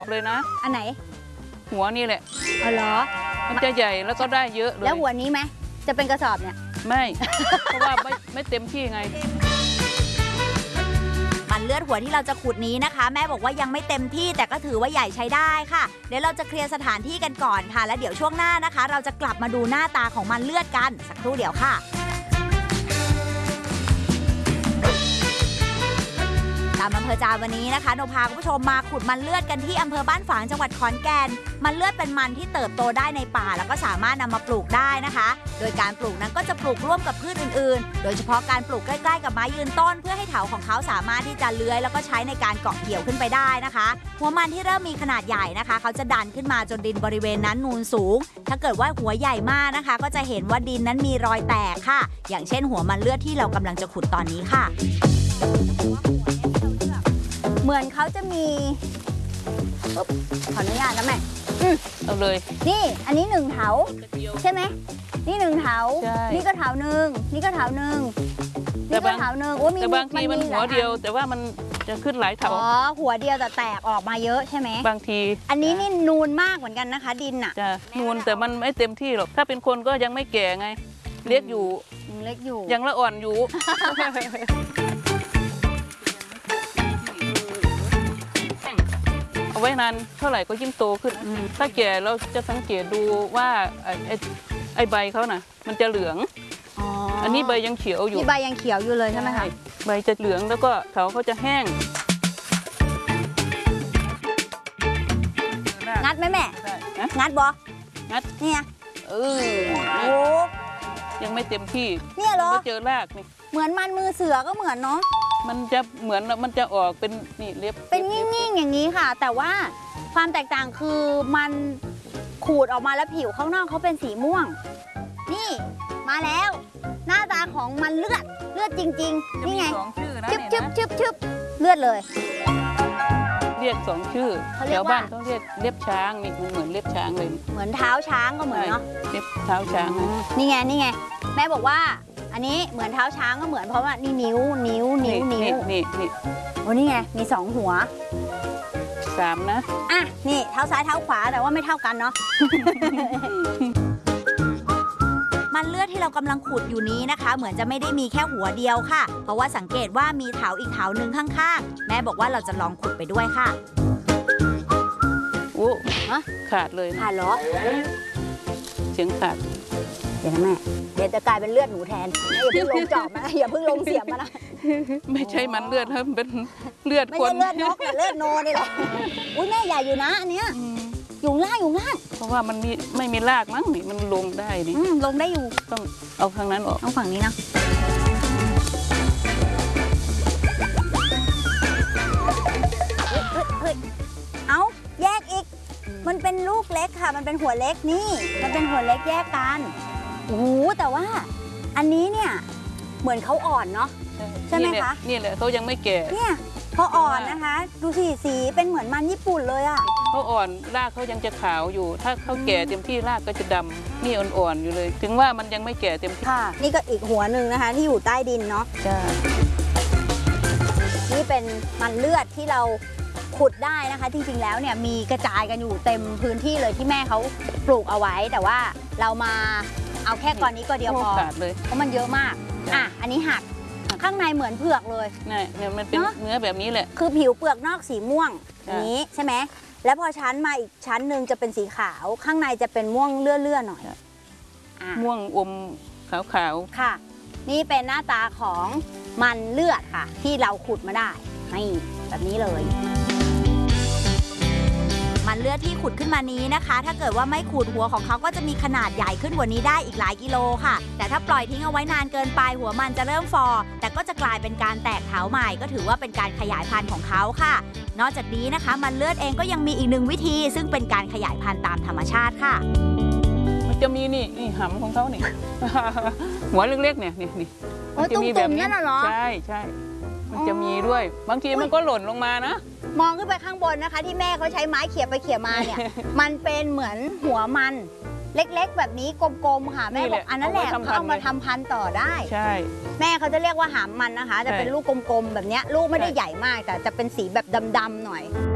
เลยนะอันไหนหัวนี่แหละอ๋อเหรอมันจะใหญ่แล้วก็ได้เยอะเลยแล้วหัวนี้ไหมจะเป็นกระสอบเนี่ยไม่ เพราะว่าไม่เต็มที่ไงมันเลือดหัวที่เราจะขุดนี้นะคะแม่บอกว่ายังไม่เต็มที่แต่ก็ถือว่าใหญ่ใช้ได้ค่ะเดี๋ยวเราจะเคลียร์สถานที่กันก่อนค่ะแล้วเดี๋ยวช่วงหน้านะคะ เราจะกลับมาดูหน้าตาของมันเลือดกันสักครู่เดียวค่ะตามอำเภอจามวันนี้นะคะโนพาคุณผู้ชมมาขุดมันเลือดกันที่อำเภอบ้านฝางจังหวัดขอนแก่นมันเลือดเป็นมันที่เติบโตได้ในป่าแล้วก็สามารถนำมาปลูกได้นะคะโดยการปลูกนั้นก็จะปลูกร่วมกับพืชอื่นๆโดยเฉพาะการปลูกใกล้ๆกับไม้ยืนต้นเพื่อให้เถาของเขาสามารถที่จะเลื้อยแล้วก็ใช้ในการเกาะเกี่ยวขึ้นไปได้นะคะหัวมันที่เริ่มมีขนาดใหญ่นะคะเขาจะดันขึ้นมาจนดินบริเวณนั้นนูนสูงถ้าเกิดว่าหัวใหญ่มากนะคะก็จะเห็นว่าดินนั้นมีรอยแตกค่ะอย่างเช่นหัวมันเลือดที่เรากำลังจะขุดตอนนี้ค่ะเหมือนเขาจะมีขออนุญาตนะแม่เอาเลยนี่อันนี้1เถาใช่ไหมนี่1เถานี่ก็เถาหนึ่งนี่ก็เถาหนึ่งนี่ก็เถาหนึ่งโอ้มีแต่บางทีมันหัวเดียวแต่ว่ามันจะขึ้นหลายเถาอ๋อหัวเดียวแต่แตกออกมาเยอะใช่ไหมบางทีอันนี้นี่นูนมากเหมือนกันนะคะดินอ่ะจะนูนแต่มันไม่เต็มที่หรอกถ้าเป็นคนก็ยังไม่แก่ไงเล็กอยู่ยังละอ่อนอยู่เอาไว้นานเท่าไหร่ก็ยิ่งโตขึ้นถ้าแก่เราจะสังเกตดูว่าไอ้ใบเขาน่ะมันจะเหลืองอันนี้ใบยังเขียวอยู่นี่ใบยังเขียวอยู่เลยใช่ไหมคะใบจะเหลืองแล้วก็เขาจะแห้งงัดไหมแม่งัดบองัดเนี่ยโอ้ยังไม่เต็มที่เนี่ยเหรอเจอรากนี่เหมือนมันมือเสือก็เหมือนเนาะมันจะเหมือนมันจะออกเป็นนี่เล็บเป็นงิ่งๆอย่างนี้ค่ะแต่ว่าความแตกต่างคือมันขูดออกมาแล้วผิวข้างนอกเขาเป็นสีม่วงนี่มาแล้วหน้าตาของมันเลือดจริงๆนี่ไงชึบเลือดเลยเรียก2 ชื่อแถวบ้านเขาเรียกเล็บช้างนี่มันเหมือนเล็บช้างเลยเหมือนเท้าช้างก็เหมือนเนาะเล็บเท้าช้างนี่ไงแม่บอกว่าอันนี้เหมือนเท้าช้างก็เหมือนเพราะว่านี่นิ้วนี่โอ้นี่ไงมี2หัว 3นะอ่ะนี่เท้าซ้ายเท้าขวาแต่ว่าไม่เท่ากันเนาะมันเลือดที่เรากำลังขุดอยู่นี้นะคะเหมือนจะไม่ได้มีแค่หัวเดียวค่ะเพราะว่าสังเกตว่ามีเถาอีกเถาหนึ่งข้างๆแม่บอกว่าเราจะลองขุดไปด้วยค่ะโอ้ขาดเลยขาดเหรอเสียงขาดเดี๋ยวนะแม่เดี๋ยวจะกลายเป็นเลือดหนูแทนอย่าเพิ่งลงจอบนะอย่าเพิ่งลงเสียบมานะไม่ใช่มันเลือดครับเป็นเลือดคนไม่ใช่เลือดนกแต่เลือดโนนี่แหละอุ้ยแม่ใหญ่อยู่นะอันเนี้ยอยู่ล่างเพราะว่ามันไม่มีรากมั้งนี่มันลงได้นี่ลงได้อยู่ต้องเอาทางนั้นออกเอาฝั่งนี้นะเอาแยกอีกมันเป็นลูกเล็กค่ะมันเป็นหัวเล็กนี่มันเป็นหัวเล็กแยกกันโอ้โหแต่ว่าอันนี้เนี่ยเหมือนเขาอ่อนเนาะใช่ไหมคะนี่แหละเขายังไม่แก่เนี่ยพออ่อนนะคะดูสีเป็นเหมือนมันญี่ปุ่นเลยอ่ะเขาอ่อนรากเขายังจะขาวอยู่ถ้าเขาแก่เต็มที่รากก็จะดำนี่อ่อนๆอยู่เลยถึงว่ามันยังไม่แก่เต็มที่ค่ะนี่ก็อีกหัวหนึ่งนะคะที่อยู่ใต้ดินเนาะใช่นี่เป็นมันเลือดที่เราขุดได้นะคะจริงๆแล้วเนี่ยมีกระจายกันอยู่เต็มพื้นที่เลยที่แม่เขาปลูกเอาไว้แต่ว่าเรามาเอาแค่ก้อนนี้ก็เดียวพอเพราะมันเยอะมากอ่ะอันนี้หักข้างในเหมือนเผือกเลยเนี่ยมันเป็นเนื้อแบบนี้แหละคือผิวเปลือกนอกสีม่วงอย่างนี้ใช่ไหมแล้วพอชั้นมาอีกชั้นหนึ่งจะเป็นสีขาวข้างในจะเป็นม่วงเลื่อนๆหน่อยม่วงอมขาวๆค่ะนี่เป็นหน้าตาของมันเลือดค่ะที่เราขุดมาได้นี่แบบนี้เลยมันเลือดที่ขุดขึ้นมานี้นะคะถ้าเกิดว่าไม่ขุดหัวของเขาก็จะมีขนาดใหญ่ขึ้นกว่านี้ได้อีกหลายกิโลค่ะแต่ถ้าปล่อยทิ้งเอาไว้นานเกินไปหัวมันจะเริ่มฟอแต่ก็จะกลายเป็นการแตกเถาใหม่ก็ถือว่าเป็นการขยายพันธุ์ของเขาค่ะนอกจากนี้นะคะมันเลือดเองก็ยังมีอีก1 วิธีซึ่งเป็นการขยายพันธุ์ตามธรรมชาติค่ะมันจะมีนี่หำของเขานี่ หัวเล็กๆเนี่ยนี่มันจะมีแบบนี้เหรอใช่มันจะมีด้วยบางทีมันก็หล่นลงมานะมองขึ้นไปข้างบนนะคะที่แม่เขาใช้ไม้เขี่ยไปเขี่ยมาเนี่ย มันเป็นเหมือนหัวมันเล็กๆแบบนี้กลมๆค่ะแม่บอกอันนั้นแหละเขาเอามาทำพันธุ์ต่อได้ใช่แม่เขาจะเรียกว่าหามมันนะคะจะเป็นลูกกลมๆแบบนี้ลูกไม่ได้ใหญ่มากแต่จะเป็นสีแบบดำๆหน่อย